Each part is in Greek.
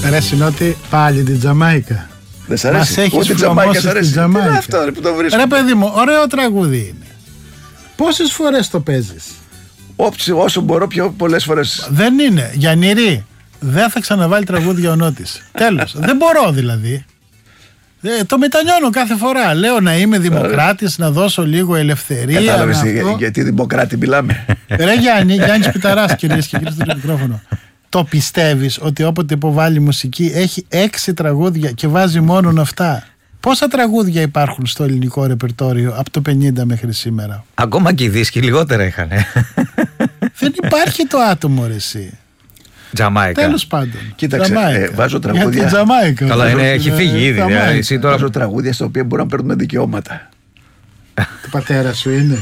Ρε Συνότη, πάλι την Τζαμάικα. Δεν σ' αρέσει? Μας έχεις προμώσει την Τζαμάικα. Είναι αυτό που το βρίσκω. Ρε παιδί μου, ωραίο τραγούδι είναι. Πόσες φορές το παίζεις? Όσο μπορώ, πιο πολλές φορές. Δεν είναι. Γιαννήρη, δεν θα ξαναβάλει τραγούδια ο Νότης. Τέλος. Δεν μπορώ δηλαδή. Το μετανιώνω κάθε φορά. Λέω να είμαι δημοκράτης, να δώσω λίγο ελευθερία. Κατάλαβες γιατί δημοκράτη μιλάμε? Ρε Γιάννης Πιταράς, κυρίες και κύριοι, στο μικρόφωνο. Το πιστεύεις ότι όποτε υποβάλλει μουσική έχει 6 τραγούδια και βάζει μόνον αυτά? Πόσα τραγούδια υπάρχουν στο ελληνικό ρεπερτόριο από το 50 μέχρι σήμερα? Ακόμα και οι δίσκοι λιγότερα είχαν. Δεν υπάρχει το άτομο, ρε εσύ. Τζαμάικα. Τέλος πάντων. Κοίταξε, βάζω τραγούδια. Για την Τζαμάικα. Καλά, έχει φύγει ήδη. Εσύ τώρα βάζω τραγούδια στα οποία μπορούν να παίρνουν δικαιώματα. Το πατέρα σου είναι.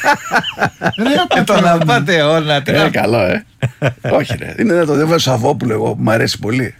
Το να πάτε όλα. Είναι καλό, Όχι, ρε. Είναι να το δεν βάζω Σαββόπουλο, εγώ που μου αρέσει πολύ.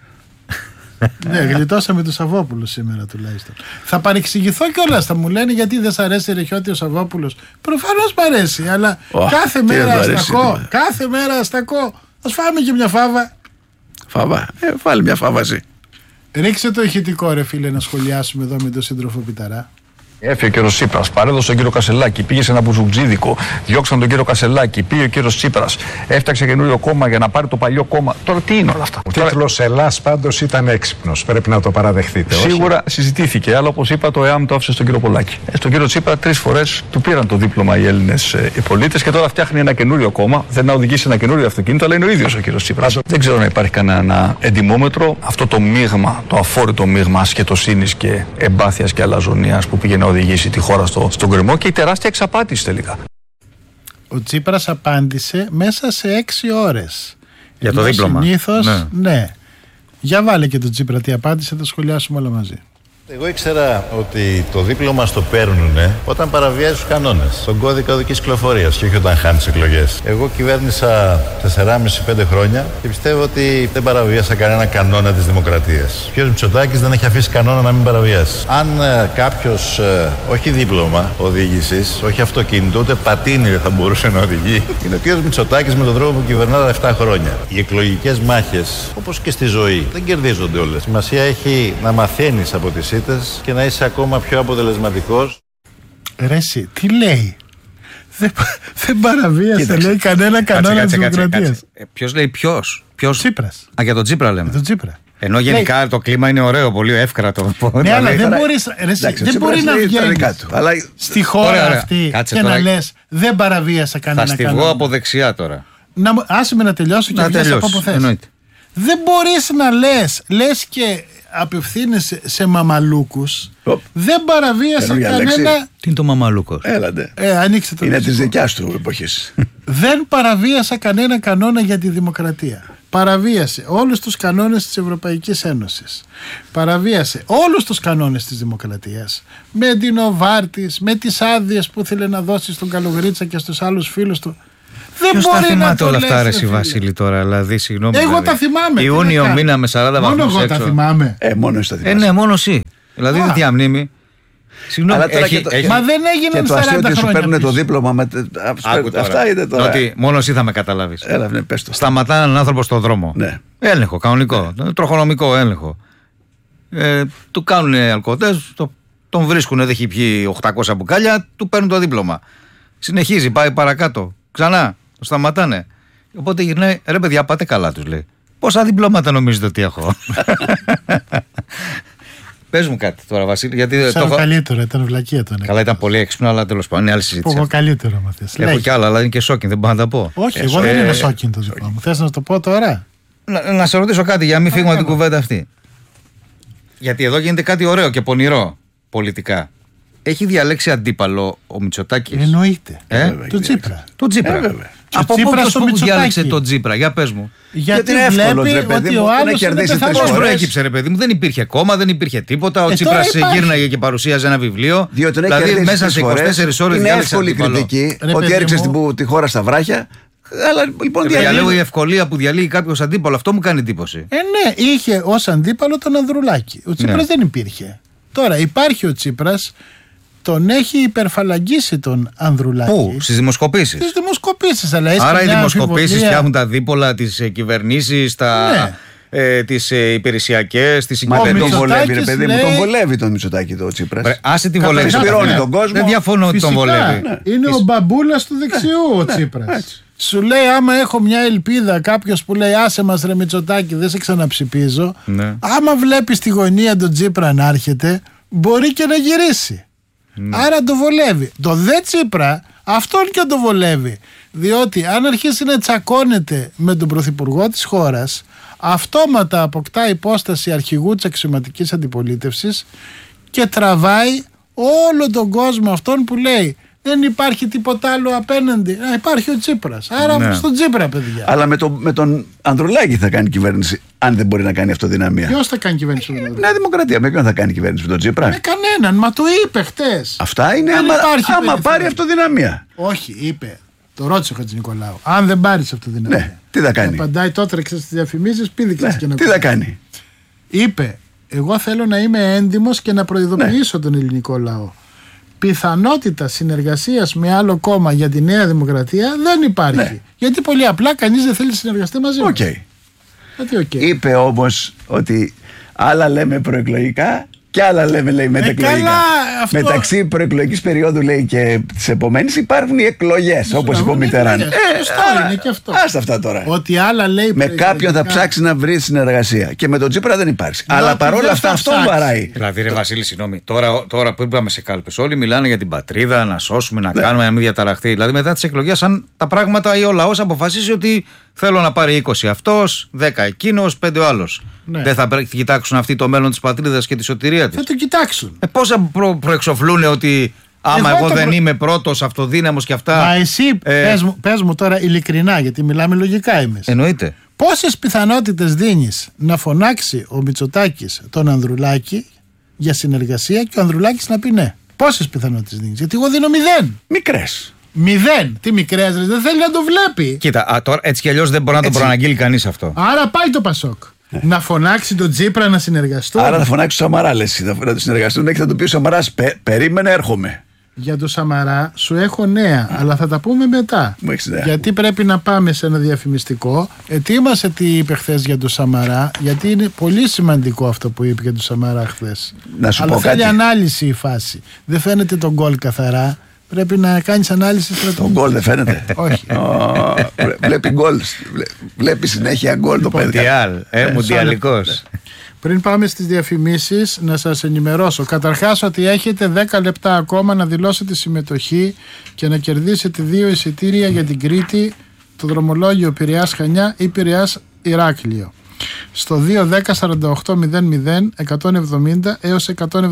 Ναι, γλιτώσαμε του Σαββόπουλου σήμερα τουλάχιστον. Θα παρεξηγηθώ κιόλας. Θα μου λένε γιατί δεν σ' αρέσει Ρεχιώτη ο Σαββόπουλος. Προφανώς μ' αρέσει, αλλά κάθε μέρα αστακώ. Κάθε μέρα αστακώ. Ας φάμε και μια φάβα. Φάβα, βάλει μια φάβα εσύ. Ρίξε το ηχητικό, ρε φίλε, να σχολιάσουμε εδώ με τον σύντροφο Πιταρά. Έφυγε ο κύριος Τσίπρας, παρέδωσε τον κύριο Κασελάκη, πήγε σε ένα μπουζουτζίδικο, διώξαν τον κύριο Κασελάκη, πήγε ο κύριος Τσίπρας, έφτιαξε καινούριο κόμμα για να πάρει το παλιό κόμμα. Τώρα τι είναι όλα αυτά? Ο τίτλος Ελλάς πάντως ήταν έξυπνος, πρέπει να το παραδεχτείτε. Σίγουρα συζητήθηκε, αλλά όπως είπα, το ΕΑΜ το άφησε στον κύριο Πολάκη. Στον κύριο Τσίπρα 3 φορές του πήραν το δίπλωμα οι Έλληνες οι πολίτες και τώρα φτιάχνει ένα καινούριο κόμμα. Δεν να οδηγήσει ένα καινούριο αυτοκίνητο, αλλά είναι ο ίδιος ο κύριος Τσίπρας. Δεν ξέρω να υπάρχει κανένα εντιμόμετρο. Αυτό το μείγμα, το αφόρητο μείγμα ασχετοσύνης και εμπάθειας και αλαζονίας που πήγε να οδηγήσει τη χώρα στον γκρεμό και η τεράστια εξαπάτηση τελικά. Ο Τσίπρας απάντησε μέσα σε 6 ώρες. Για το δίπλωμα. Συνήθως, ναι. Για βάλε και τον Τσίπρα τι απάντησε, θα σχολιάσουμε όλα μαζί. Εγώ ήξερα ότι το δίπλωμα στο παίρνουνε όταν παραβιάζει τους κανόνες, τον κώδικα οδικής κυκλοφορίας και όχι όταν χάνεις εκλογές. Εγώ κυβέρνησα 4,5-5 χρόνια και πιστεύω ότι δεν παραβίασα κανένα κανόνα της δημοκρατίας. Ο κ. Μητσοτάκης δεν έχει αφήσει κανόνα να μην παραβιάσει. Αν κάποιος, όχι δίπλωμα οδήγησης, όχι αυτοκίνητο, ούτε πατίνι θα μπορούσε να οδηγεί, είναι ο κ. Μητσοτάκης με τον τρόπο που κυβερνά τα 7 χρόνια. Οι εκλογικές μάχες, όπως και στη ζωή, δεν κερδίζονται όλες. Σημασία έχει να μαθαίνεις από τις και να είσαι ακόμα πιο αποτελεσματικός. Ρε εσύ, τι λέει? Δεν παραβίασε, λέει, κανένα κανόνα της δημοκρατίας. Ποιος λέει ποιος? Τσίπρας. Για τον Τσίπρα λέμε. Τον Τσίπρα. Ενώ γενικά λέει, το κλίμα είναι ωραίο, πολύ εύκρατο. Ναι, αλλά δεν μπορεί να βγαίνει στη χώρα αυτή και να λες δεν παραβίασα κανένα κανόνα. Θα στη βγω από δεξιά τώρα. Άσε με να τελειώσω και βγες από όπου θες. Δεν μπορείς να λες και απευθύνεσαι σε μαμαλούκους. Δεν παραβίασε κανένα. Τι είναι το μαμαλούκος? Έλατε. Ανοίξτε το. Είναι της δικιάς του εποχής. Δεν παραβίασα κανένα κανόνα για τη δημοκρατία. Παραβίασε όλους τους κανόνες της Ευρωπαϊκής Ένωσης. Παραβίασε όλους τους κανόνες της δημοκρατίας. Με την Οβάρτης, με τις άδειες που ήθελε να δώσει στον Καλογρίτσα και στους άλλους φίλους του. Ποιος τα θυμάται όλα αυτά, ρε εσύ Βασίλη, τώρα? Δηλαδή, συγγνώμη. Εγώ τα θυμάμαι. Ιούνιο μήνα με 40 βαθμούς έξω. Μόνο εγώ τα θυμάμαι. Μόνο εσύ τα θυμάσαι. Ναι, μόνο εσύ. Δηλαδή, δεν διαμνήμη. Συγγνώμη, μα δεν έγινε 40 χρόνια. Και το αστείο ότι σου παίρνουν το δίπλωμα. Αυτά είναι τώρα. Ότι μόνο εσύ θα με καταλάβεις. Έλα, ναι, πες το. Σταματάνε έναν άνθρωπο στον δρόμο. Ναι. Έλεγχο, κανονικό. Τροχονομικό έλεγχο. Του κάνουν αλκοτές, τον βρίσκουν, δεν έχει πιει 800 μπουκάλια, του παίρνουν το δίπλωμα. Συνεχίζει, πάει παρακάτω. Ξανά, το σταματάνε. Οπότε γυρνάει, ρε παιδιά, πάτε καλά, τους λέει. Πόσα διπλώματα νομίζετε ότι έχω? Πες μου κάτι τώρα, Βασίλη. Γιατί το καλύτερο, ήταν βλακεία τον. Καλά, ήταν πολύ έξυπνο, αλλά τέλος πάντων είναι άλλη συζήτηση. Έχω καλύτερο, μα θες. Έχω κι άλλα, αλλά είναι και σόκιν, δεν μπορώ να τα πω. Όχι, εγώ δεν είμαι σόκιν το δικό μου. Θες να το πω τώρα? Να σε ρωτήσω κάτι για να μην φύγουμε από την κουβέντα αυτή. Γιατί εδώ γίνεται κάτι ωραίο και πονηρό πολιτικά. Έχει διαλέξει αντίπαλο ο Μητσοτάκης? Εννοείται. Τον Τσίπρα. Τον Τσίπρα. Από πού διάλεξε τον Τσίπρα, για πες μου? Γιατί βλέπει ότι ο άλλος είναι πεθαμένος. Πώς προέκυψε, ρε παιδί μου? Δεν υπήρχε κόμμα, δεν υπήρχε τίποτα. Ο Τσίπρας γύρναγε και παρουσίαζε ένα βιβλίο. Δηλαδή μέσα σε 24 ώρες είναι εύκολη κριτική ότι έριξε τη χώρα στα βράχια. Αλλά λοιπόν διαλέγω η ευκολία που διαλύει κάποιος αντίπαλο. Αυτό μου κάνει εντύπωση. Ναι, είχε ως αντίπαλο τον Ανδρουλάκη. Ο Τσίπρας δεν υπήρχε. Τώρα υπάρχει ο Τσίπρας. Τον έχει υπερφαλαγγίσει τον Ανδρουλάκη. Πού? Στις δημοσκοπήσεις. Στις δημοσκοπήσεις, αλλά άρα οι δημοσκοπήσεις φτιάχνουν τα δίπολα, τις κυβερνήσεις, τις υπηρεσιακές, τις συγκεκριμένες. Τον βολεύει, ρε παιδί μου, τον βολεύει τον Μητσοτάκη το Τσίπρας. Άσε τη βολεύει. Τον κόσμο. Δεν διαφωνώ ότι τον βολεύει. Είναι ο μπαμπούλας του δεξιού ο Τσίπρας. Σου λέει, άμα έχω μια ελπίδα, κάποιος που λέει άσε μας ρε Μητσοτάκη, δεν σε ξαναψηπίζω. Άμα βλέπεις τη γωνία τον Τσίπρα να έρχεται, μπορεί και να γυρίσει. Άρα το βολεύει. Το δε Τσίπρα αυτόν και το βολεύει. Διότι αν αρχίσει να τσακώνεται με τον πρωθυπουργό της χώρας, αυτόματα αποκτά υπόσταση αρχηγού της αξιωματικής αντιπολίτευσης και τραβάει όλο τον κόσμο αυτόν που λέει δεν υπάρχει τίποτα άλλο απέναντι. Υπάρχει ο Τσίπρας. Άρα στον Τσίπρα, παιδιά. Αλλά με τον Ανδρουλάκη θα κάνει κυβέρνηση, αν δεν μπορεί να κάνει αυτοδυναμία. Ποιος θα κάνει κυβέρνηση με τον Ανδρουλάκη? Νέα Δημοκρατία. Με ποιον θα κάνει κυβέρνηση, με τον Τσίπρα? Με κανέναν. Μα το είπε χτες. Αυτά είναι άμα πάρει αυτοδυναμία. Όχι, είπε. Το ρώτησε ο Χατζηνικολάου. Αν δεν πάρει αυτοδυναμία. Ναι, τι θα κάνει? Απαντάει τότε στις διαφημίσεις, πήδηξες και να τι θα κάνει? Είπε, εγώ θέλω να είμαι έντιμος και να προειδοποιήσω τον ελληνικό λαό. Πιθανότητα συνεργασίας με άλλο κόμμα για τη Νέα Δημοκρατία δεν υπάρχει. Γιατί πολύ απλά κανείς δεν θέλει να συνεργαστεί μαζί μας. Είπε όμως ότι άλλα λέμε προεκλογικά και άλλα λέμε, λέει, μετεκλογικά. Μεταξύ προεκλογικής περίοδου, λέει, και της επομένης υπάρχουν οι εκλογές, όπως είπε ο Μιτεράν. Είναι και αυτό. Άστα αυτά τώρα. Ότι άλλα λέει με κάποιον θα ψάξει να βρει συνεργασία. Και με τον Τσίπρα δεν υπάρχει. Αλλά παρόλα αυτά αυτό βαράει. Δηλαδή, ρε Βασίλη, συγγνώμη. Τώρα που είπαμε σε κάλπες, όλοι μιλάνε για την πατρίδα, να σώσουμε, να κάνουμε, να μην διαταραχθεί. Δηλαδή, μετά τις εκλογές, αν τα πράγματα ή ο λαός αποφασίσει ότι θέλω να πάρει 20 αυτός, 10 εκείνος, 5 ο άλλος. Δεν θα κοιτάξουν αυτοί το μέλλον της πατρίδας και τη σωτηρία της? Θα το κοιτάξουν. Πώς θα προεξοφλούν ότι άμα εγώ δεν είμαι πρώτος, αυτοδύναμος και αυτά. Μα εσύ πες μου τώρα ειλικρινά, γιατί μιλάμε λογικά εμείς. Εννοείται. Πόσες πιθανότητες δίνεις να φωνάξει ο Μητσοτάκης τον Ανδρουλάκη για συνεργασία και ο Ανδρουλάκης να πει ναι? Πόσες πιθανότητες δίνεις? Γιατί εγώ δίνω 0. Μικρές. 0. Τι μικρές, δεν θέλει να το βλέπει. Κοίτα, τώρα έτσι κι αλλιώς δεν μπορεί να το προαναγγείλει κανείς αυτό. Άρα πάει το Πασόκ. Να φωνάξει τον Τσίπρα να συνεργαστούν. Άρα θα φωνάξει τον Σαμαρά, λες, να το συνεργαστούν και θα του πει ο Σαμαράς περίμενε, έρχομαι. Για τον Σαμαρά σου έχω νέα, αλλά θα τα πούμε μετά. Γιατί πρέπει να πάμε σε ένα διαφημιστικό. Ετοίμασε τι είπε χθες για τον Σαμαρά, γιατί είναι πολύ σημαντικό αυτό που είπε για τον Σαμαρά χθες. Να σου αλλά πω θέλει κάτι. Ανάλυση η φάση. Δεν φαίνεται τον γκολ καθαρά. Πρέπει να κάνεις ανάλυση στρατηγική. Το γκολ δεν φαίνεται? Όχι. Βλέπει γκολ. Βλέπει συνέχεια γκολ το παιδί. Μουντιαλικός. Πριν πάμε στις διαφημίσεις, να σας ενημερώσω καταρχάς ότι έχετε 10 λεπτά ακόμα να δηλώσετε συμμετοχή και να κερδίσετε 2 εισιτήρια για την Κρήτη, το δρομολόγιο Πειραιάς Χανιά ή Πειραιάς Ηράκλειο. Στο 210-4800 170 έως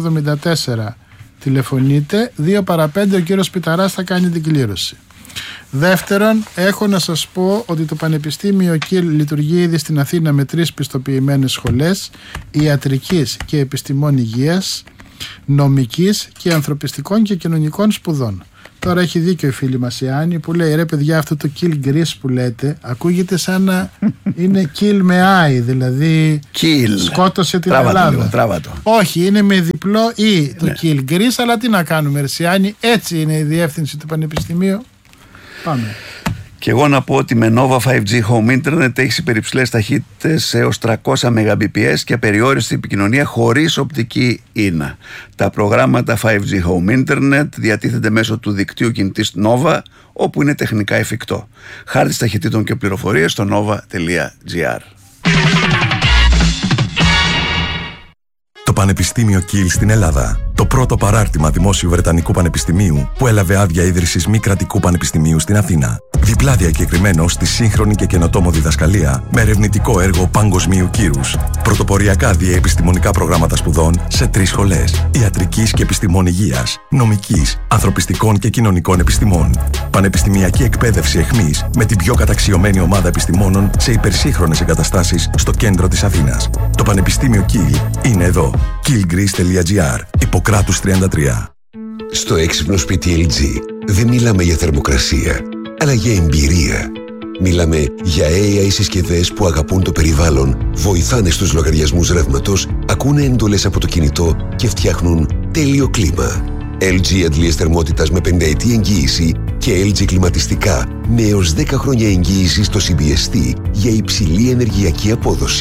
174 τηλεφωνείτε. 2 παρα 5 ο κύριος Πιταράς θα κάνει την κλήρωση. Δεύτερον, έχω να σας πω ότι το Πανεπιστήμιο ΚΙΛ λειτουργεί ήδη στην Αθήνα με 3 πιστοποιημένες σχολές ιατρικής και επιστημών υγείας, νομικής και ανθρωπιστικών και κοινωνικών σπουδών. Τώρα έχει δίκιο η φίλη μας η Άννη που λέει ρε παιδιά, αυτό το kill γκρίς που λέτε ακούγεται σαν να είναι kill με άι, δηλαδή σκότωσε την Ελλάδα. Τράβατο. Όχι, είναι με διπλό ή το kill γκρίς, αλλά τι να κάνουμε Ρεσιάννη, έτσι είναι η διεύθυνση του Πανεπιστημίου. Πάμε. Και εγώ να πω ότι με Nova 5G Home Internet έχεις υπερυψηλές ταχύτητες έως 300 Mbps και απεριόριστη επικοινωνία χωρίς οπτική ίνα. Τα προγράμματα 5G Home Internet διατίθενται μέσω του δικτύου κινητής Nova, όπου είναι τεχνικά εφικτό. Χάρτης ταχυτήτων και πληροφορίες στο nova.gr. Το Πανεπιστήμιο Κιλ στην Ελλάδα. Το πρώτο παράρτημα δημόσιου Βρετανικού Πανεπιστημίου που έλαβε άδεια ίδρυσης μη κρατικού πανεπιστημίου στην Αθήνα. Διπλά διακεκριμένο στη σύγχρονη και καινοτόμο διδασκαλία με ερευνητικό έργο παγκοσμίου κύρους. Πρωτοποριακά διαεπιστημονικά προγράμματα σπουδών σε 3 σχολές. Ιατρικής και επιστημών υγείας, νομικής, ανθρωπιστικών και κοινωνικών επιστημών. Πανεπιστημιακή εκπαίδευση εχμής με την πιο καταξιωμένη ομάδα επιστημόνων σε υπερσύγχρονες εγκαταστάσεις στο κέντρο της Αθήνας. Το Πανεπιστήμιο Κιλ είναι εδώ. killgreece.gr. Ιπποκράτους 33. Στο έξυπνο σπίτι LG δεν μιλάμε για θερμοκρασία, αλλά για εμπειρία. Μιλάμε για AI συσκευές που αγαπούν το περιβάλλον, βοηθάνε στους λογαριασμούς ρεύματος, ακούνε έντολες από το κινητό και φτιάχνουν τέλειο κλίμα. LG αντλίες θερμότητας με 50ετή εγγύηση και LG κλιματιστικά με έως 10 χρόνια εγγύηση στο CBST για υψηλή ενεργειακή απόδοση.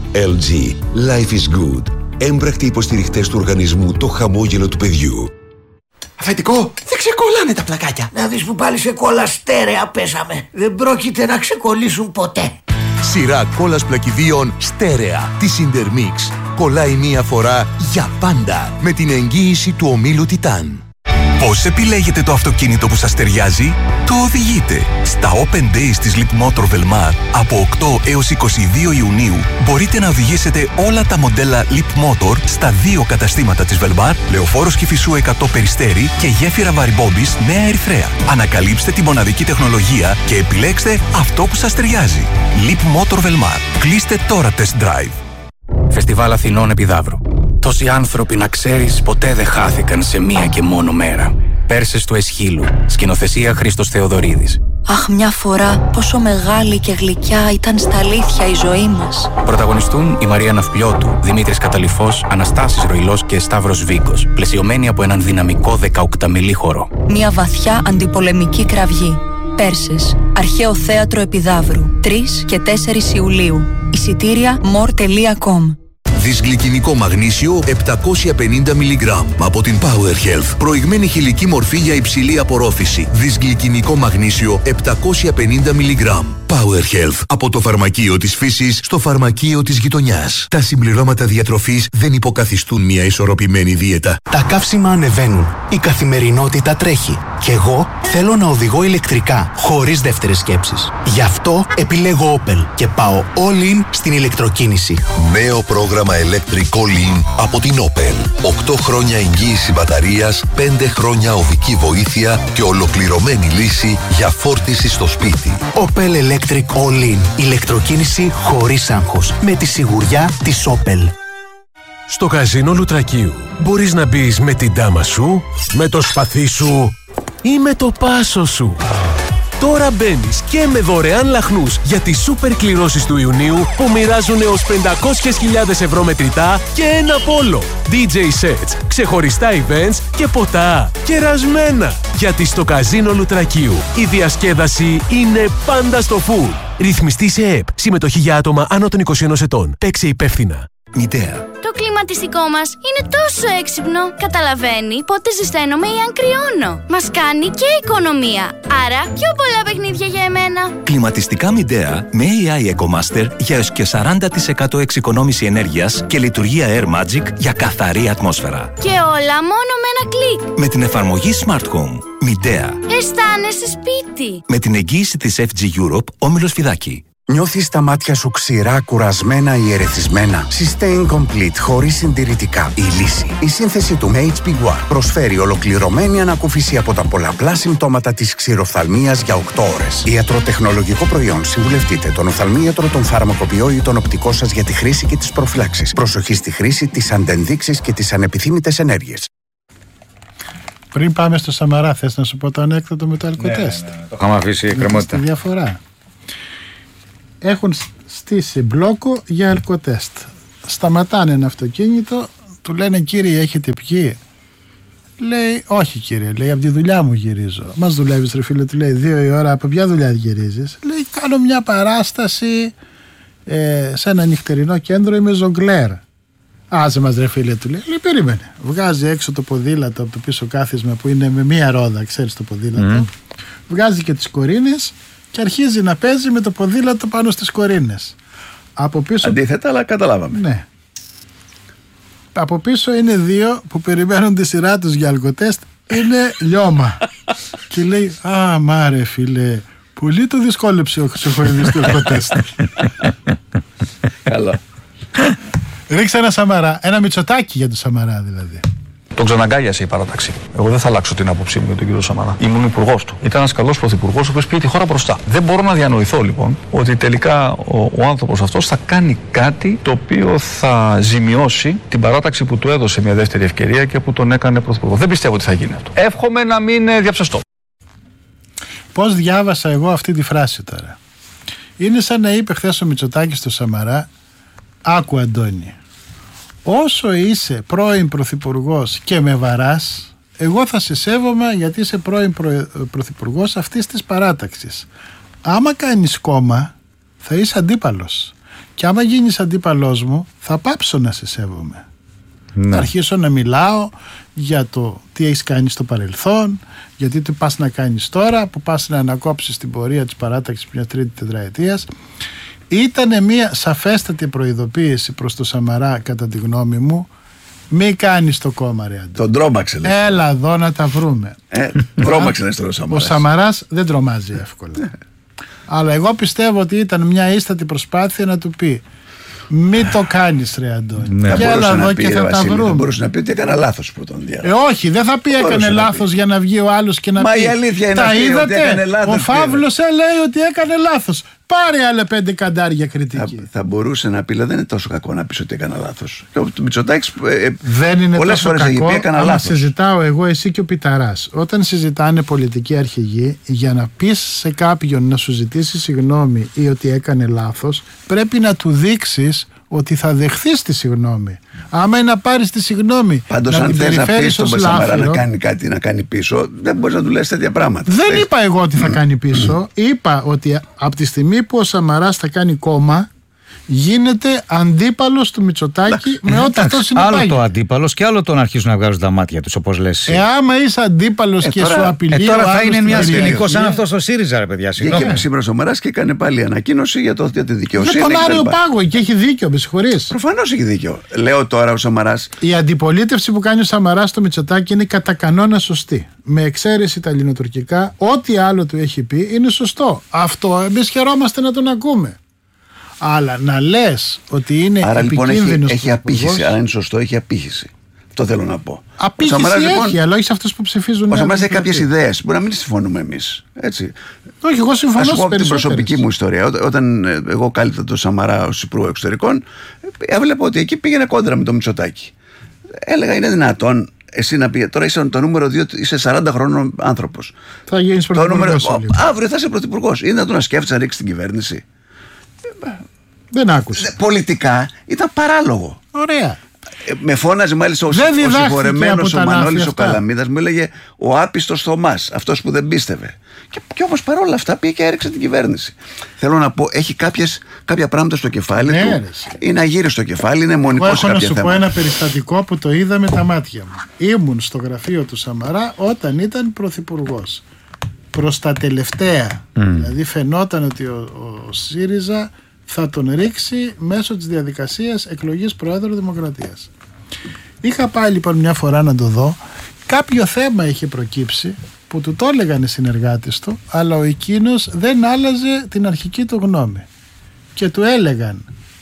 LG. Life is good. Έμπρακτοι υποστηριχτές του οργανισμού το χαμόγελο του παιδιού. Αφεντικό, δεν ξεκολλάνε τα πλακάκια. Να δεις που πάλι σε κόλλα στέρεα πέσαμε. Δεν πρόκειται να ξεκολλήσουν ποτέ. Σειρά κόλλας πλακιδίων στέρεα της Intermix. Κολλάει μία φορά για πάντα με την εγγύηση του ομίλου Titan. Πώς επιλέγετε το αυτοκίνητο που σας ταιριάζει? Το οδηγείτε. Στα Open Days της Leapmotor Velmar από 8 έως 22 Ιουνίου μπορείτε να οδηγήσετε όλα τα μοντέλα Leapmotor στα 2 καταστήματα της Velmar, Λεωφόρος Κηφισού 100 Περιστέρι και γέφυρα Βαριμπόμπης Νέα Ερυθρέα. Ανακαλύψτε τη μοναδική τεχνολογία και επιλέξτε αυτό που σας ταιριάζει. Leapmotor Velmar. Κλείστε τώρα test drive. Φεστιβάλ Αθηνών Επιδαύρου. Τόσοι άνθρωποι, να ξέρεις, ποτέ δεν χάθηκαν σε μία και μόνο μέρα. Πέρσες του Εσχύλου. Σκηνοθεσία Χρήστος Θεοδωρίδης. Αχ, μια φορά πόσο μεγάλη και γλυκιά ήταν στα αλήθεια η ζωή μας. Πρωταγωνιστούν η Μαρία Ναυπλιώτου, Δημήτρης Καταλυφός, Αναστάσης Ροϊλός και Σταύρος Βίκος. Πλαισιωμένοι από έναν δυναμικό 18μηλή χορό. Μια βαθιά αντιπολεμική κραυγή. Πέρσες. Αρχαίο θέατρο Επιδαύρου. 3 και 4 Ιουλίου. Εισιτήρια more.com. Δυσγλυκινικό μαγνήσιο 750 mg από την Power Health. Προηγμένη χηλική μορφή για υψηλή απορρόφηση. Δυσγλυκινικό μαγνήσιο 750 mg. Power Health. Από το φαρμακείο της φύσης στο φαρμακείο της γειτονιάς. Τα συμπληρώματα διατροφής δεν υποκαθιστούν μια ισορροπημένη δίαιτα. Τα καύσιμα ανεβαίνουν. Η καθημερινότητα τρέχει. Κι εγώ θέλω να οδηγώ ηλεκτρικά, χωρίς δεύτερες σκέψεις. Γι' αυτό επιλέγω Opel και πάω all in στην ηλεκτροκίνηση. Νέο πρόγραμμα Electric All In από την Opel. 8 χρόνια εγγύηση μπαταρίας, 5 χρόνια οδική βοήθεια και ολοκληρωμένη λύση για φόρτιση στο σπίτι. Opel Electric All In. Ηλεκτροκίνηση χωρίς άγχος. Με τη σιγουριά της Opel. Στο καζίνο Λουτρακίου μπορείς να μπεις με την ντάμα σου, με το σπαθί σου ή με το πάσο σου. Τώρα μπαίνεις και με δωρεάν λαχνούς για τις σούπερ κληρώσεις του Ιουνίου που μοιράζουν έως 500.000 ευρώ μετρητά και ένα πόλο. DJ sets, ξεχωριστά events και ποτά. Κερασμένα! Γιατί στο καζίνο Λουτρακίου η διασκέδαση είναι πάντα στο full. Ρυθμιστή σε ΕΠ. Συμμετοχή για άτομα άνω των 21 ετών. Παίξε υπεύθυνα. Μητέα. Το κλιματιστικό μας είναι τόσο έξυπνο. Καταλαβαίνει πότε ζεσταίνομαι ή αν κρυώνω. Μας κάνει και οικονομία. Άρα πιο πολλά παιχνίδια για εμένα. Κλιματιστικά Midea με AI EcoMaster για έως και 40% εξοικονόμηση ενέργειας και λειτουργία Air Magic για καθαρή ατμόσφαιρα. Και όλα μόνο με ένα κλικ. Με την εφαρμογή Smart Home. Midea. Αισθάνεσαι σπίτι. Με την εγγύηση της FG Europe, Όμιλος Φιδάκη. Νιώθεις τα μάτια σου ξηρά, κουρασμένα ή ερεθισμένα? Sustain Complete χωρίς συντηρητικά. Η λύση. Η σύνθεση του HP One προσφέρει ολοκληρωμένη ανακούφιση από τα πολλαπλά συμπτώματα της ξηροφθαλμίας για 8 ώρες. Ιατροτεχνολογικό προϊόν. Συμβουλευτείτε τον οφθαλμίατρο, τον φαρμακοποιό ή τον οπτικό σας για τη χρήση και τις προφυλάξεις. Προσοχή στη χρήση, τις αντενδείξεις και τις ανεπιθύμητες ενέργειες. Πριν πάμε στο Σαμαρά, θες να σου πω το ανέκδοτο με το αλκοτέστ? Ναι. Το είχαμε αφήσει εκκρεμότητα. Τη διαφορά. Έχουν στήσει μπλόκο για αλκοτέστ. Σταματάνε ένα αυτοκίνητο, του λένε κύριε έχετε πιει? Λέει όχι κύριε, λέει από τη δουλειά μου γυρίζω. Μας δουλεύεις ρε φίλε, του λέει 2 η ώρα, από ποια δουλειά γυρίζεις? Λέει κάνω μια παράσταση σε ένα νυχτερινό κέντρο, είμαι ζογκλέρ. Άσε μας ρε φίλε, του λέει. Λέει περίμενε. Βγάζει έξω το ποδήλατο από το πίσω κάθισμα που είναι με μία ρόδα, ξέρεις το ποδήλατο. Βγάζει και τις κορίνες και αρχίζει να παίζει με το ποδήλατο πάνω στις κορίνες. Από πίσω... Αντίθετα, αλλά καταλάβαμε. Ναι. Από πίσω είναι 2 που περιμένουν τη σειρά τους για αλκοτέστ. Είναι λιώμα. Και λέει α μάρε φίλε, πολύ το δυσκόλεψε ο Χρυσοχοίδης του αλκοτέστ. Καλό. Ρίξε ένα Σαμαρά, ένα Μητσοτάκι για το Σαμαρά δηλαδή. Τον ξαναγκάλιασε η παράταξη. Εγώ δεν θα αλλάξω την άποψή μου για τον κύριο Σαμαρά. Ήμουν υπουργός του. Ήταν ένας καλός πρωθυπουργός, ο οποίος πήγε τη χώρα μπροστά. Δεν μπορώ να διανοηθώ λοιπόν ότι τελικά ο άνθρωπος αυτός θα κάνει κάτι το οποίο θα ζημιώσει την παράταξη που του έδωσε μια δεύτερη ευκαιρία και που τον έκανε πρωθυπουργό. Δεν πιστεύω ότι θα γίνει αυτό. Εύχομαι να μην διαψευστώ. Πώς διάβασα εγώ αυτή τη φράση τώρα? Είναι σαν να είπε χθες ο Μητσοτάκης στο Σαμαρά, άκου Αντώνη, όσο είσαι πρώην πρωθυπουργός και με βαράς, εγώ θα σε σέβομαι γιατί είσαι πρώην πρωθυπουργός αυτής της παράταξης. Άμα κάνεις κόμμα θα είσαι αντίπαλος Και άμα γίνεις αντίπαλός μου, θα πάψω να σε σέβομαι. Ναι. Θα αρχίσω να μιλάω για το τι έχεις κάνει στο παρελθόν, γιατί τι πας να κάνεις τώρα, που πας να ανακόψεις την πορεία της παράταξης μια τρίτη τετραετίας. Ήταν μια σαφέστατη προειδοποίηση προς το Σαμαρά, κατά τη γνώμη μου. Μη κάνεις το κόμμα, ρε Αντώνη. Τον τρόμαξε, λέει. Έλα εδώ να τα βρούμε. Τρόμαξε να στείλω ο Σαμαράς. Ο Σαμαράς δεν τρομάζει εύκολα. Αλλά εγώ πιστεύω ότι ήταν μια ίστατη προσπάθεια να του πει: μη το κάνεις, ρε Αντώνη. Ναι. Και έλα εδώ και θα τα βρούμε. Δεν μπορούσε να πει ότι έκανα λάθος που τον διάλογο. Όχι, δεν θα πει έκανε λάθος για να βγει ο άλλος και να πει. Μα η αλήθεια είναι τα αυτή, είδατε, ότι έκανε λάθος. ο Φαύλος λέει ότι έκανε λάθος. Πάρε άλλα 5 καντάρια κριτική. Θα μπορούσε να πει, αλλά δεν είναι τόσο κακό να πει ότι έκανα λάθος. Το Μητσοτάκης δεν είναι πολλές τόσο φορές κακό. έχει πει έκανα άμα λάθος. συζητάω εγώ, εσύ και ο Πιταράς, όταν συζητάνε πολιτικοί αρχηγοί, για να πεις σε κάποιον να σου ζητήσει συγγνώμη ή ότι έκανε λάθος, πρέπει να του δείξεις ότι θα δεχθείς τη συγγνώμη. Άμα είναι να πάρεις τη συγγνώμη, πάντως, να αν την θες να πεις στον Σαμαρά να λάφυρο, κάνει κάτι, να κάνει πίσω, δεν μπορείς να του λες τέτοια πράγματα. δεν είπα εγώ ότι θα κάνει πίσω. Είπα ότι από τη στιγμή που ο Σαμαράς θα κάνει κόμμα, γίνεται αντίπαλος του Μητσοτάκη με ό,τι αυτό συνεπάγει. Άλλο το αντίπαλος και άλλο το να αρχίσουν να βγάζουν τα μάτια τους, όπως λες. Άμα είσαι αντίπαλος και σου απειλεί. Τώρα θα είναι μια σκηνικό σαν αυτό στο ΣΥΡΙΖΑ, ρε παιδιά. Και σήμερα ο Σαμαράς και έκανε πάλι ανακοίνωση για τη δικαιοσύνη. Για τον Άριο Πάγο, και έχει δίκιο, με συγχωρείς. Προφανώς έχει δίκιο. Λέω τώρα ο Σαμαράς. Η αντιπολίτευση που κάνει ο Σαμαράς στο Μητσοτάκη είναι κατά κανόνα σωστή. Με εξαίρεση τα ελληνοτουρκικά, ό,τι άλλο του έχει πει είναι σωστό. Αυτό εμείς χαιρόμαστε να τον ακούμε. Αλλά να λες ότι είναι επικίνδυνος. Άρα λοιπόν έχει απήχηση. Άρα είναι σωστό, έχει απήχηση. Αυτό θέλω να πω. Απήχηση Σαμαράς, έχει, λοιπόν, αλλά όχι σε αυτούς που ψηφίζουν. Ο Σαμαράς έχει κάποιες ιδέες. Μπορεί να μην συμφωνούμε εμείς. Έτσι. Όχι, εγώ συμφωνώ. Ας πω την προσωπική μου ιστορία. Όταν εγώ κάλυπτα τον Σαμαρά ως Υπουργό Εξωτερικών, έβλεπα ότι εκεί πήγαινε κόντρα με το Μητσοτάκη. Έλεγα, είναι δυνατόν εσύ να πει, τώρα είσαι το νούμερο 2, είσαι 40 χρόνων άνθρωπος. Θα γίνεις πρωθυπουργός. Αύριο θα είσαι πρωθυπουργός. Είναι δυνατόν να σκέφτεσαι να ρίξεις την κυβέρνηση? Δεν άκουσα. Πολιτικά ήταν παράλογο. Ωραία. Με φώναζε μάλιστα ο συγχωρεμένος ο Μανώλης ο Καλαμίδας, μου έλεγε ο άπιστος Θωμάς, αυτός που δεν πίστευε. Και όμως παρόλα αυτά πήγε και έριξε την κυβέρνηση. Θέλω να πω, έχει κάποια πράγματα στο κεφάλι του. Είναι αγύριο στο κεφάλι, είναι μονικός σε κάποια θέματα. Έχω να σου πω ένα περιστατικό που το είδα με τα μάτια μου. Ήμουν στο γραφείο του Σαμαρά όταν ήταν πρωθυπουργός. Προς τα τελευταία. Δηλαδή φαινόταν ότι ο ΣΥΡΙΖΑ θα τον ρίξει μέσω της διαδικασίας εκλογής Προέδρου Δημοκρατίας. Είχα πάει λοιπόν μια φορά να το δω. Κάποιο θέμα είχε προκύψει που του το έλεγαν οι συνεργάτες του, αλλά ο εκείνος δεν άλλαζε την αρχική του γνώμη. Και του έλεγαν,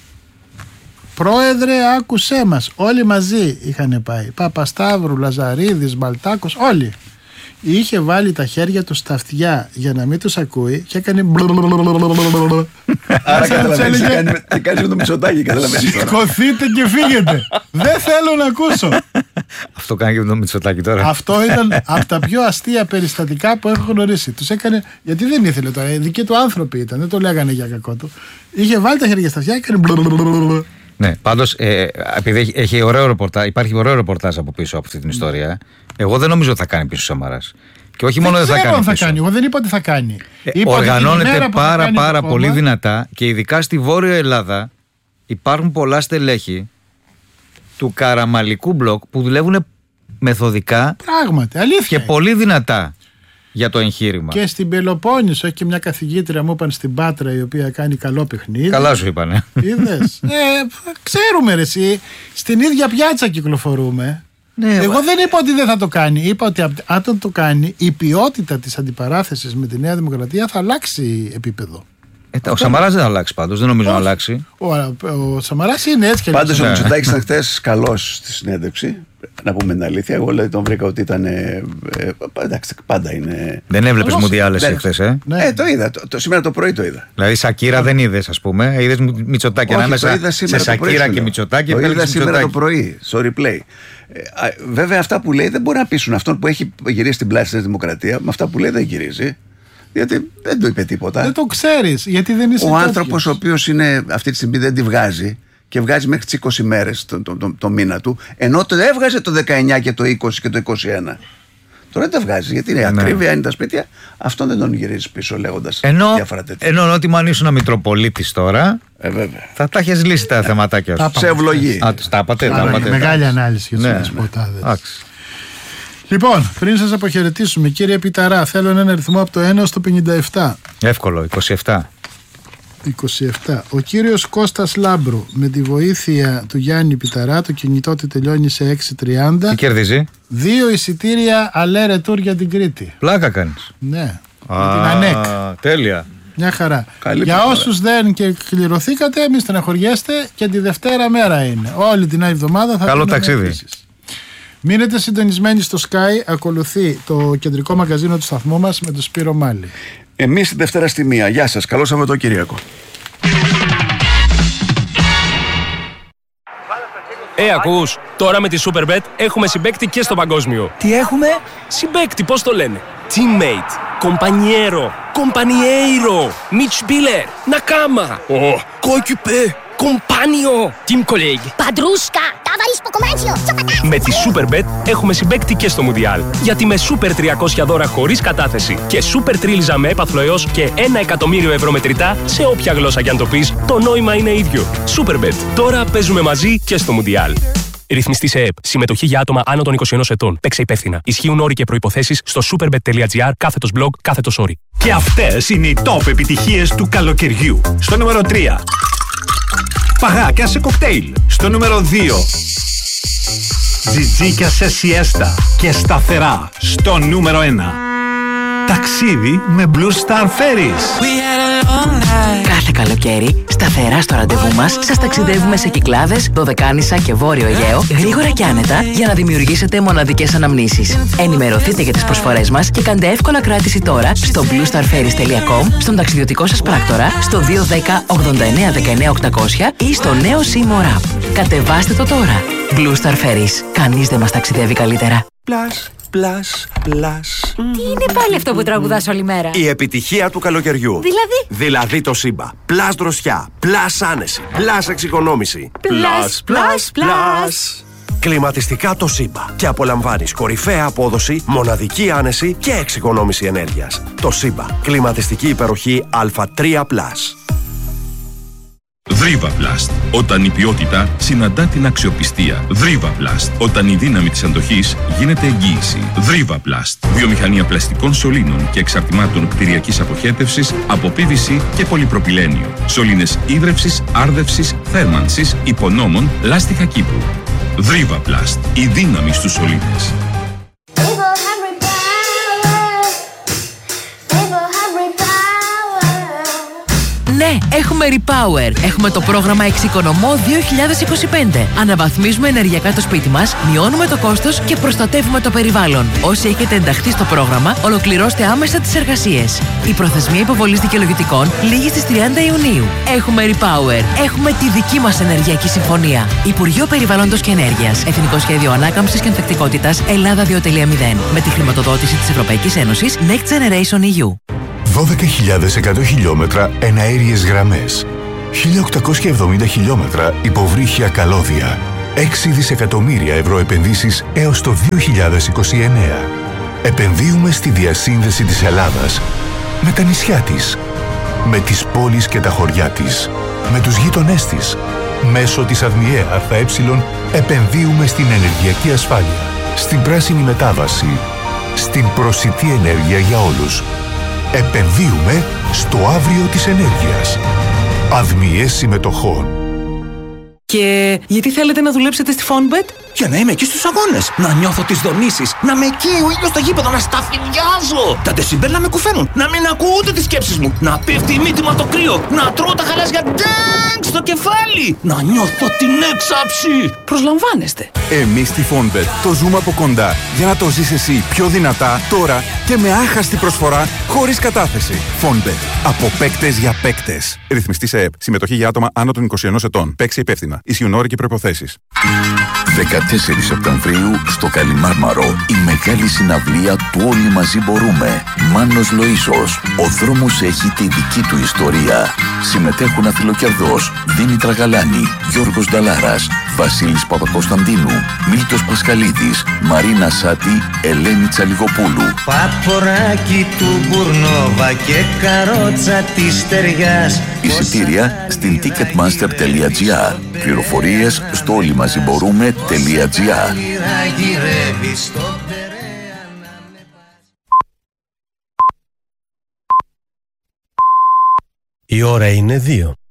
Πρόεδρε, άκουσέ μας. Όλοι μαζί είχαν πάει. Παπασταύρου, Λαζαρίδης, Μπαλτάκος, όλοι. Είχε βάλει τα χέρια του στα αυτιά για να μην τους ακούει και έκανε. Άρα καταλαβαίνεις τι κάνεις με το Μητσοτάκη. Σηκωθείτε και φύγετε. Δεν θέλω να ακούσω. Αυτό κάνει και με το Μητσοτάκη τώρα. Αυτό ήταν από τα πιο αστεία περιστατικά που έχω γνωρίσει. Τους έκανε, γιατί δεν ήθελε τώρα, οι δικοί του άνθρωποι ήταν, δεν το λέγανε για κακό του. Είχε βάλει τα χέρια στα αυτιά και έκανε. Ναι, πάντως επειδή υπάρχει ωραίο ρεπορτάζ από πίσω από αυτή την ιστορία, εγώ δεν νομίζω ότι θα κάνει πίσω ο Σαμαράς. Και όχι μόνο δεν θα κάνει πίσω. Εγώ δεν είπα ότι θα κάνει. Οργανώνεται πάρα πολύ δυνατά και ειδικά στη Βόρεια Ελλάδα υπάρχουν πολλά στελέχη του καραμαλικού μπλοκ που δουλεύουν μεθοδικά. Πράγματι, αλήθεια. Και πολύ δυνατά για το εγχείρημα. Και στην Πελοπόννησο έχει και μια καθηγήτρια μου είπαν στην Πάτρα η οποία κάνει καλό παιχνίδι. Καλά σου είπανε. Είδες. Ξέρουμε ρε εσύ, στην ίδια πιάτσα κυκλοφορούμε. Ναι, εγώ δεν είπα ότι δεν θα το κάνει. Είπα ότι αν το κάνει, η ποιότητα της αντιπαράθεσης με τη Νέα Δημοκρατία θα αλλάξει επίπεδο. Ο Σαμαράς δεν θα αλλάξει πάντως, δεν νομίζω να αλλάξει. Ο Σαμαράς είναι έτσι και πάντως ο Μητσοτάκης ήταν χθες καλός στη συνέντευξη. Να πούμε την αλήθεια. Εγώ δηλαδή τον βρήκα ότι ήταν. Εντάξει, πάντα είναι. Δεν έβλεπες μου διάλεση χθες, το είδα. Σήμερα το πρωί το είδα. Δηλαδή Σακύρα δεν είδες, ας πούμε. Είδες Μητσοτάκη ανάμεσα σε Σακύρα και Μητσοτάκη. Το είδα σήμερα το πρωί, στο replay. Βέβαια αυτά που λέει δεν μπορεί να πείσουν αυτόν που έχει γυρίσει την πλάτη της Δημοκρατία. Με αυτά που λέει δεν γυρίζει. Γιατί δεν το είπε τίποτα. Δεν το ξέρεις, γιατί δεν είσαι ο άνθρωπος ο οποίος αυτή τη στιγμή δεν τη βγάζει και βγάζει μέχρι τις 20 μέρες το μήνα του, ενώ το έβγαζε το 19 και το 20 και το 21. Τώρα δεν τα βγάζει, γιατί είναι ακρίβεια, είναι τα σπίτια. Αυτό δεν τον γυρίζει πίσω λέγοντας διάφορα τέτοια. Ενώ ότι αν ήσουν Μητροπολίτης τώρα, θα τα έχεις λύσει τα θεματάκια σου. Σε ευλογεί. Τα είπατε. Μεγάλη ανάλυση για τους δεσποτάδες. Λοιπόν, πριν σας αποχαιρετήσουμε, κύριε Πιταρά, θέλω έναν αριθμό από το 1 έως το 57. Εύκολο, 27. 27. Ο κύριος Κώστας Λάμπρου, με τη βοήθεια του Γιάννη Πιταρά, το κινητό του τελειώνει σε 6.30. Τι κερδίζει? 2 εισιτήρια αλέ ρετούρ για την Κρήτη. Πλάκα κάνεις. Ναι, με την ΑΝΕΚ. Τέλεια. Μια χαρά. Καλή για πέρα. όσους δεν και κληρωθήκατε, μη στεναχωριέστε, και τη Δευτέρα μέρα είναι. Όλη την άλλη εβδομάδα θα καλό ταξίδι. Μείνετε συντονισμένοι στο Sky. Ακολουθεί το κεντρικό μαγκαζίνο του σταθμού μας με τον Σπύρο Μάλη. Εμείς τη Δευτέρα στη 1. Γεια σας. Καλό Σαββατοκύριακο. Ακούς, τώρα με τη Superbet έχουμε συμπαίκτη και στο παγκόσμιο. Τι έχουμε? Συμπαίκτη, πώς το λένε? Teammate, compañero, compañeiro, Mitspieler, Nakama, coéquipier, compagno, team colleague. Παντρούσκα, ταβαρίσκο κομμάτσιο. Με τη Superbet έχουμε συμπαίκτη και στο Μουντιάλ. Γιατί με Super 300 δώρα χωρίς κατάθεση και Super Τρίλιζα με έπαθλο έως και 1 εκατομμύριο ευρώ μετρητά, σε όποια γλώσσα κι αν το πεις, το νόημα είναι ίδιο. Superbet. Τώρα παίζουμε μαζί και στο Μουντιάλ. Ρυθμιστή σε ΕΠ. Συμμετοχή για άτομα άνω των 21 ετών. Παίξε υπεύθυνα. Ισχύουν όροι και προϋποθέσεις στο superbet.gr/blog/όροι. Και αυτές είναι οι top επιτυχίες του καλοκαιριού. Στο νούμερο 3. Παγάκια σε κοκτέιλ. Στο νούμερο 2. Τζιτζίκια σε σιέστα και σταθερά. Στο νούμερο 1. Ταξίδι με Blue Star Ferries. Κάθε καλοκαίρι, σταθερά στο ραντεβού μας, σας ταξιδεύουμε σε Κυκλάδες, Δωδεκάνησα και Βόρειο Αιγαίο, γρήγορα και άνετα, για να δημιουργήσετε μοναδικές αναμνήσεις. Ενημερωθείτε για τις προσφορές μας και κάντε εύκολα κράτηση τώρα στο bluestarferries.com, στον ταξιδιωτικό σας πράκτορα, στο 210 89 19 800 ή στο νέο Seymour App. Κατεβάστε το τώρα. Blue Star Ferries. Κανείς δεν μας ταξιδεύει καλύτερα. Τι είναι πάλι αυτό που τραγουδάς όλη μέρα? Η επιτυχία του καλοκαιριού. Δηλαδή το Σύμπα. Πλάς δροσιά, πλάς άνεση, πλάς εξοικονόμηση. Πλάς. Κλιματιστικά το Σύμπα. Και απολαμβάνεις κορυφαία απόδοση, μοναδική άνεση και εξοικονόμηση ενέργειας. Το Σύμπα. Κλιματιστική υπεροχή Α3+. Δρίβα-Blast. Όταν η ποιότητα συναντά την αξιοπιστία. Δρίβα-Blast. Όταν η δύναμη της αντοχής γίνεται εγγύηση. Δρίβα-Blast. Βιομηχανία πλαστικών σωλήνων και εξαρτημάτων κτηριακής αποχέτευσης από PVC και πολυπροπυλένιο. Σωλήνες ίδρευσης, άρδευσης, θέρμανσης, υπονόμων, λάστιχα κήπου. Δρίβα-Blast. Η δύναμη στους σωλήνες. Ναι, έχουμε Repower. Έχουμε το πρόγραμμα Εξοικονομώ 2025. Αναβαθμίζουμε ενεργειακά το σπίτι μας, μειώνουμε το κόστος και προστατεύουμε το περιβάλλον. Όσοι έχετε ενταχθεί στο πρόγραμμα, ολοκληρώστε άμεσα τις εργασίες. Η προθεσμία υποβολής δικαιολογητικών λήγει στις 30 Ιουνίου. Έχουμε Repower. Έχουμε τη δική μας ενεργειακή συμφωνία. Υπουργείο Περιβάλλοντος και Ενέργειας. Εθνικό Σχέδιο Ανάκαμψης και Ανθεκτικότητας Ελλάδα 2.0. Με τη χρηματοδότηση της Ευρωπαϊκής Ένωσης Next Generation EU. 12.100 χιλιόμετρα εναέριες γραμμές, 1.870 χιλιόμετρα υποβρύχια καλώδια, 6 δισεκατομμύρια ευρώ επενδύσεις έως το 2029. Επενδύουμε στη διασύνδεση της Ελλάδας με τα νησιά της, με τις πόλεις και τα χωριά της, με τους γείτονές της. Μέσω της ΑΔΜΙΕ ΑΕ επενδύουμε στην ενεργειακή ασφάλεια, στην πράσινη μετάβαση, στην προσιτή ενέργεια για όλους. Επενδύουμε στο αύριο της ενέργειας. ΑΔΜΙΕ συμμετοχών. Και γιατί θέλετε να δουλέψετε στη Fonbet? Για να είμαι εκεί στους αγώνες, να νιώθω τις δονήσεις, να με εκεί ο ήλιος στο γήπεδο, να σταφυλιάζω. Τα δεσιμπέλ να με κουφαίνουν, να μην ακούω ούτε τις σκέψεις μου, να πέφτει η μύτη μου από το κρύο, να τρώω τα χαλάζια ντάγκ στο κεφάλι, να νιώθω την έξαψη. Προσλαμβάνεστε. Εμείς στη Fonbet το ζούμε από κοντά για να το ζεις εσύ πιο δυνατά τώρα και με άχαστη προσφορά χωρίς κατάθεση. Fonbet. Από παίκτες για παίκτες. Ρυθμιστή σε ΕΠ. Συμμετοχή για άτομα άνω των 21 ετών. Παίξε υπεύθυνα. κανόνα. Ισχύουν όροι και προϋποθέσεις. 14 Σεπτεμβρίου στο Καλιμάρμαρο η μεγάλη συναυλία του Όλοι Μαζί Μπορούμε. Μάνος Λοΐσος. Ο δρόμος έχει τη δική του ιστορία. Συμμετέχουν Αθηλοκερδός, Δήμητρα Γαλάνη, Γιώργος Νταλάρας, Βασίλης Παπακοσταντίνου, Μίλτος Πασχαλίδης, Μαρίνα Σάτη, Ελένη Τσαλιγοπούλου. Παποράκι του Μπουρνόβα και καρότσα της Στεριάς. Εισιτήρια στην ticketmaster.gr. Πληροφορίες στο όλοιμαζιμπορούμε.gr. Η ώρα είναι 2.